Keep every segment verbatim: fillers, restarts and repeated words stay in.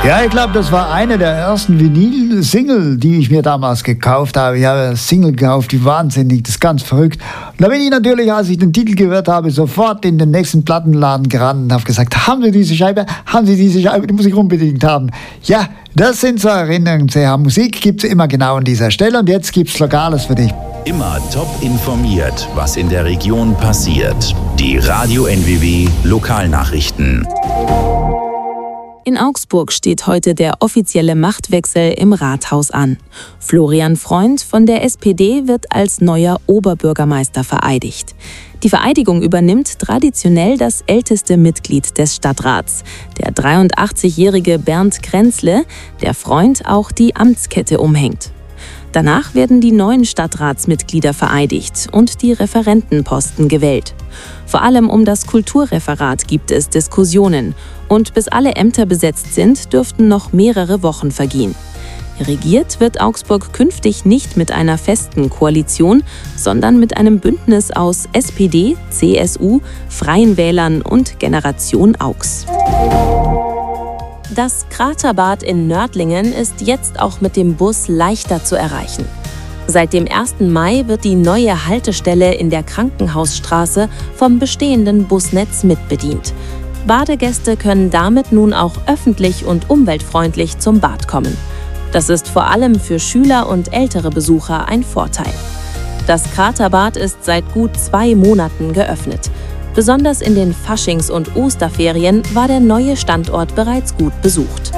Ja, ich glaube, das war eine der ersten Vinyl-Single, die ich mir damals gekauft habe. Ich habe eine Single gekauft, die wahnsinnig, das ist ganz verrückt. Und da bin ich natürlich, als ich den Titel gehört habe, sofort in den nächsten Plattenladen gerannt und habe gesagt, haben Sie diese Scheibe? Haben Sie diese Scheibe? Die muss ich unbedingt haben. Ja, das sind so Erinnerungen. C H Musik gibt es immer genau an dieser Stelle und jetzt gibt es Lokales für dich. Immer top informiert, was in der Region passiert. Die Radio N W W Lokalnachrichten. In Augsburg steht heute der offizielle Machtwechsel im Rathaus an. Florian Freund von der S P D wird als neuer Oberbürgermeister vereidigt. Die Vereidigung übernimmt traditionell das älteste Mitglied des Stadtrats, der dreiundachtzigjährige Bernd Kränzle, der Freund auch die Amtskette umhängt. Danach werden die neuen Stadtratsmitglieder vereidigt und die Referentenposten gewählt. Vor allem um das Kulturreferat gibt es Diskussionen und bis alle Ämter besetzt sind, dürften noch mehrere Wochen vergehen. Regiert wird Augsburg künftig nicht mit einer festen Koalition, sondern mit einem Bündnis aus S P D, C S U, Freien Wählern und Generation Augs. Das Kraterbad in Nördlingen ist jetzt auch mit dem Bus leichter zu erreichen. Seit dem ersten Mai wird die neue Haltestelle in der Krankenhausstraße vom bestehenden Busnetz mitbedient. Badegäste können damit nun auch öffentlich und umweltfreundlich zum Bad kommen. Das ist vor allem für Schüler und ältere Besucher ein Vorteil. Das Kraterbad ist seit gut zwei Monaten geöffnet. Besonders in den Faschings- und Osterferien war der neue Standort bereits gut besucht.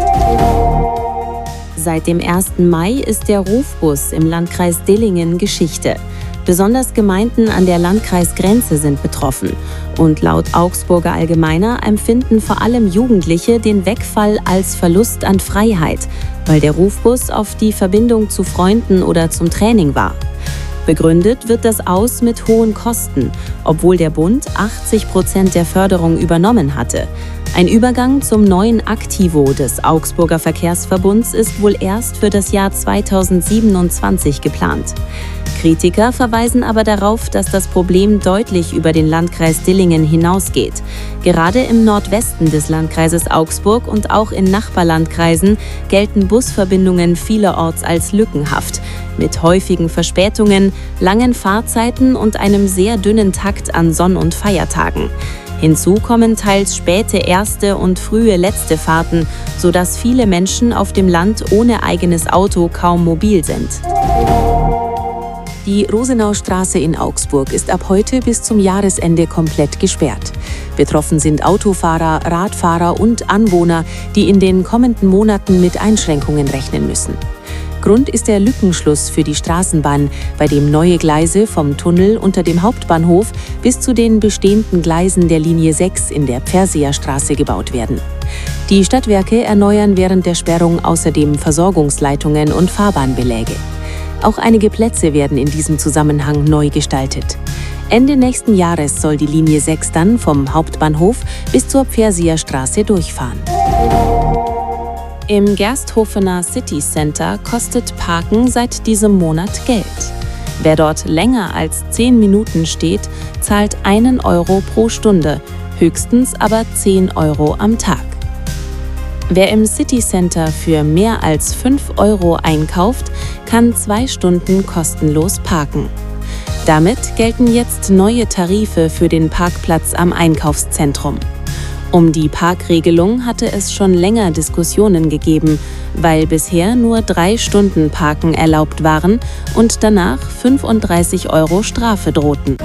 Seit dem ersten Mai ist der Rufbus im Landkreis Dillingen Geschichte. Besonders Gemeinden an der Landkreisgrenze sind betroffen. Und laut Augsburger Allgemeiner empfinden vor allem Jugendliche den Wegfall als Verlust an Freiheit, weil der Rufbus auf die Verbindung zu Freunden oder zum Training war. Begründet wird das Aus mit hohen Kosten, obwohl der Bund achtzig Prozent der Förderung übernommen hatte. Ein Übergang zum neuen Aktivo des Augsburger Verkehrsverbunds ist wohl erst für das Jahr zweitausendsiebenundzwanzig geplant. Kritiker verweisen aber darauf, dass das Problem deutlich über den Landkreis Dillingen hinausgeht. Gerade im Nordwesten des Landkreises Augsburg und auch in Nachbarlandkreisen gelten Busverbindungen vielerorts als lückenhaft, mit häufigen Verspätungen, langen Fahrzeiten und einem sehr dünnen Takt an Sonn- und Feiertagen. Hinzu kommen teils späte erste und frühe letzte Fahrten, sodass viele Menschen auf dem Land ohne eigenes Auto kaum mobil sind. Die Rosenaustraße in Augsburg ist ab heute bis zum Jahresende komplett gesperrt. Betroffen sind Autofahrer, Radfahrer und Anwohner, die in den kommenden Monaten mit Einschränkungen rechnen müssen. Grund ist der Lückenschluss für die Straßenbahn, bei dem neue Gleise vom Tunnel unter dem Hauptbahnhof bis zu den bestehenden Gleisen der Linie sechs in der Pferseerstraße gebaut werden. Die Stadtwerke erneuern während der Sperrung außerdem Versorgungsleitungen und Fahrbahnbeläge. Auch einige Plätze werden in diesem Zusammenhang neu gestaltet. Ende nächsten Jahres soll die Linie sechs dann vom Hauptbahnhof bis zur Pferseerstraße durchfahren. Im Gersthofener City Center kostet Parken seit diesem Monat Geld. Wer dort länger als zehn Minuten steht, zahlt einen Euro pro Stunde, höchstens aber zehn Euro am Tag. Wer im City Center für mehr als fünf Euro einkauft, kann zwei Stunden kostenlos parken. Damit gelten jetzt neue Tarife für den Parkplatz am Einkaufszentrum. Um die Parkregelung hatte es schon länger Diskussionen gegeben, weil bisher nur drei Stunden Parken erlaubt waren und danach fünfunddreißig Euro Strafe drohten.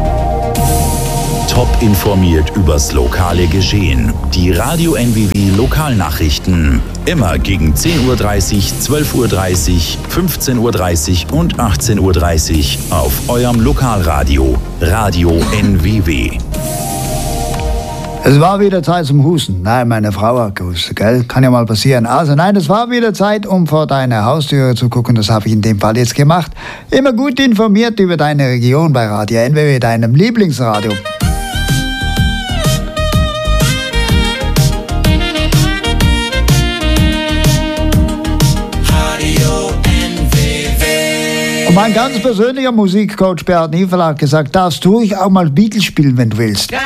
Top informiert übers lokale Geschehen. Die Radio N W W Lokalnachrichten. Immer gegen zehn Uhr dreißig, zwölf Uhr dreißig, fünfzehn Uhr dreißig und achtzehn Uhr dreißig auf eurem Lokalradio. Radio N W W. Es war wieder Zeit zum Husten. Nein, meine Frau hat gehustet, gell? Kann ja mal passieren. Also nein, es war wieder Zeit, um vor deine Haustüre zu gucken. Das habe ich in dem Fall jetzt gemacht. Immer gut informiert über deine Region bei Radio N W W, deinem Lieblingsradio. Und mein ganz persönlicher Musikcoach Bert Nieferl hat gesagt, darfst du ruhig auch mal Beatles spielen, wenn du willst.